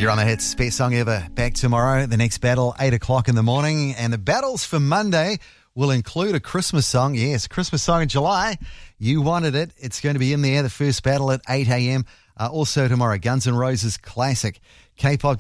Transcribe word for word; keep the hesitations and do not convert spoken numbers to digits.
You're on the hits, best song ever. Back tomorrow, the next battle, eight o'clock in the morning. And the battles for Monday will include a Christmas song. Yes, Christmas song in July. You wanted it. It's going to be in there, the first battle at eight a.m. Uh, also tomorrow, Guns N' Roses classic, K-pop